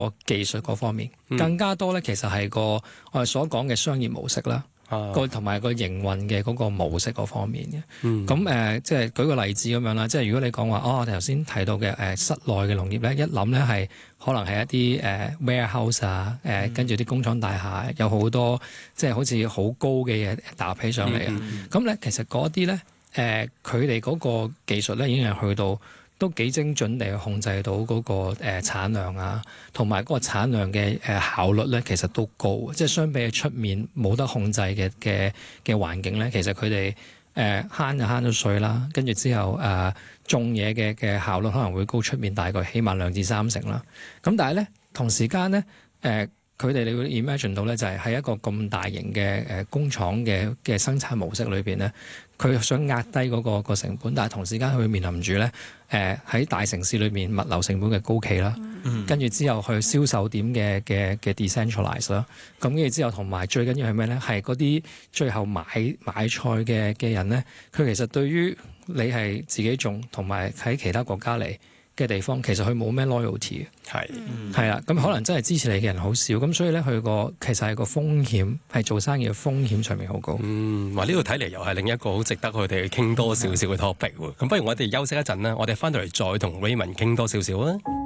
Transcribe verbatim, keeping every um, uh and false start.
個技術嗰方面， 嗯、 更加多咧其實係個我哋所講嘅商業模式啦。個同埋個營運嘅嗰個模式嗰方面嘅，咁誒、 嗯呃， 即係舉個例子咁樣啦。即係如果你講話，哦，我哋頭先提到嘅誒、呃、室內嘅農業咧，一諗咧係可能係一啲誒、呃、warehouse 啊，誒、呃、跟住啲工廠大廈有好多即係好似好高嘅嘢搭起上嚟啊。咁咧、嗯嗯、其實嗰啲咧誒，佢哋嗰個技術咧已經係去到都幾精準地去控制到嗰個誒產量啊，同埋嗰個產量嘅誒效率咧，其實都高。即係相比起出面冇得控制嘅嘅嘅環境咧，其實佢哋誒慳就慳咗稅啦，跟住之後誒、呃、種嘢嘅嘅效率可能會高出面大概起碼兩至三成啦。咁但係咧同時間咧誒，佢哋你會 imagine 到咧就係喺一個咁大型嘅誒工廠嘅嘅生產模式裏邊咧。佢想壓低嗰個個成本，但係同時間佢面臨住咧，誒、呃、喺大城市裏面物流成本嘅高企啦，嗯、跟住之後去銷售點嘅嘅嘅 decentralize 啦，咁跟住之後同埋最緊要係咩咧？係嗰啲最後買買菜嘅嘅人咧，佢其實對於你係自己種同埋喺其他國家嚟嘅地方，其實佢冇咩 loyalty 嘅，係係啦，咁、嗯、可能真係支持你嘅人好少，咁所以咧佢個其實係個風險係做生意嘅風險上面好高。 嗯，話呢度睇嚟又係另一個好值得佢哋傾多少少嘅 topic 喎。咁不如我哋休息一陣啦，我哋翻到嚟再同 Raymond 傾多少少啊。